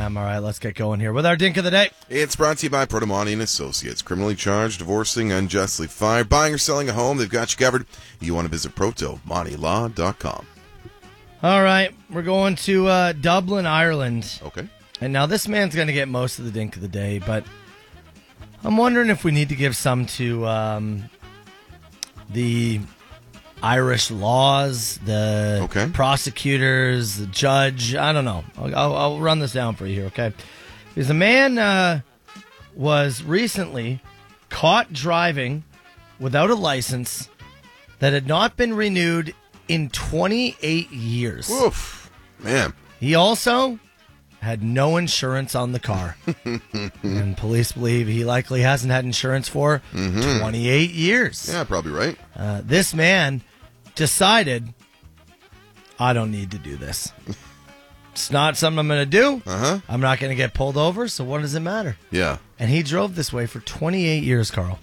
All right, let's get going here with our Dink of the Day. It's brought to you by Protomani and Associates. Criminally charged, divorcing, unjustly fired, buying or selling a home, they've got you covered. You want to visit protomanilaw.com. All right, we're going to Dublin, Ireland. Okay. And now this man's going to get most of the Dink of the Day, but I'm wondering if we need to give some to the Irish laws, the prosecutors, the judge. I don't know. I'll run this down for you here, okay? Because a man was recently caught driving without a license that had not been renewed in 28 years. Woof. Man. He also had no insurance on the car. And police believe he likely hasn't had insurance for 28 years. Yeah, probably right. This man decided, I don't need to do this. It's not something I'm going to do. I'm not going to get pulled over, so what does it matter? Yeah. And he drove this way for 28 years, Carl.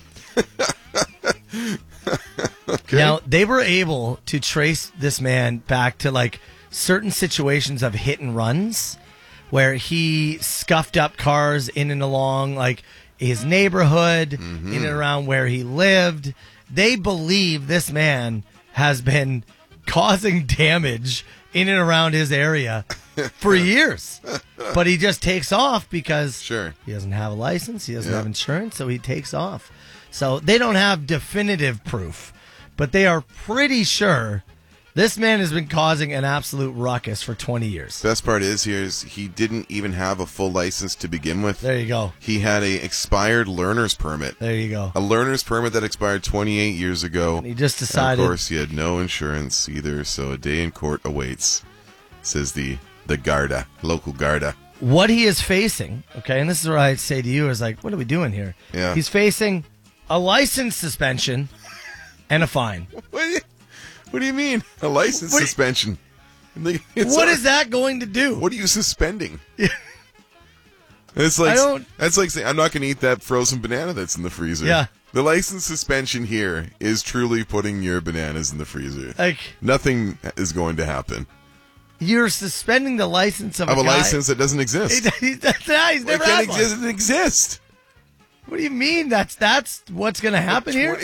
Okay. Now, they were able to trace this man back to like certain situations of hit and runs where he scuffed up cars in and along like his neighborhood, in and around where he lived. They believe this man has been causing damage in and around his area for years. But he just takes off because he doesn't have a license, he doesn't have insurance, so he takes off. So they don't have definitive proof, but they are pretty sure this man has been causing an absolute ruckus for 20 years. Best part is he didn't even have a full license to begin with. There you go. He had a expired learner's permit. There you go. A learner's permit that expired 28 years ago. And he just decided. And of course, he had no insurance either, so a day in court awaits, says the Garda, local Garda. What he is facing, okay, and this is what I'd say to you, is like, what are we doing here? Yeah. He's facing a license suspension and a fine. What do you mean? A license suspension? What is that going to do? What are you suspending? It's like that's like saying I'm not going to eat that frozen banana that's in the freezer. Yeah. The license suspension here is truly putting your bananas in the freezer. Like nothing is going to happen. You're suspending the license of a guy. License that doesn't exist. He's never had one. It doesn't exist. What do you mean? That's what's going to happen here?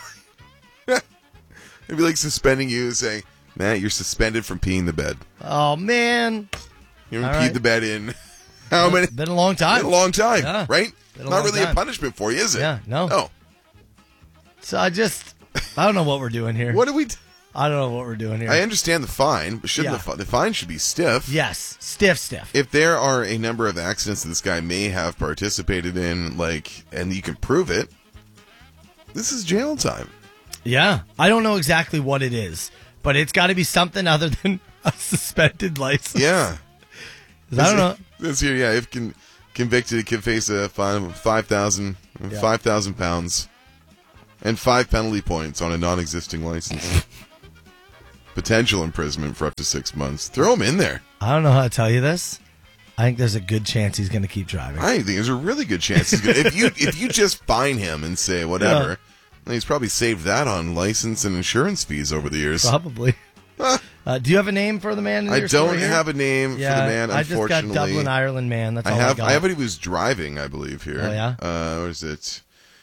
It'd be like suspending you and saying, Matt, you're suspended from peeing the bed. Oh, man. You haven't peed the bed in how many? Been a long time. Been a long time, yeah. right? Not really time. a punishment for you, is it? Yeah, no. Oh. So I don't know what we're doing here. What do we I don't know what we're doing here. I understand the fine, but the fine should be stiff. Yes, stiff. If there are a number of accidents that this guy may have participated in, and you can prove it, this is jail time. Yeah. I don't know exactly what it is, but it's got to be something other than a suspended license. Yeah. I don't know. This year, if convicted, it can face a fine of 5,000 pounds and 5 penalty points on a non-existing license. Potential imprisonment for up to 6 months. Throw him in there. I don't know how to tell you this. I think there's a good chance he's going to keep driving. I think there's a really good chance he's going to. If you just fine him and say whatever, he's probably saved that on license and insurance fees over the years. Probably. Do you have a name for the man? I don't have a name for the man, unfortunately. I just got Dublin, Ireland man. That's all I got. I have what he was driving, I believe, here. Oh, yeah? What is it?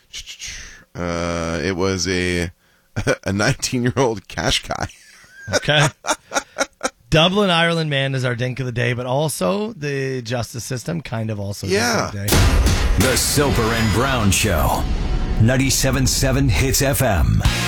It was a 19-year-old Qashqai. Okay. Dublin, Ireland man is our Dink of the Day, but also the justice system kind of also Dink of the Day. The Soper and Brown Show. 97.7 Hits FM.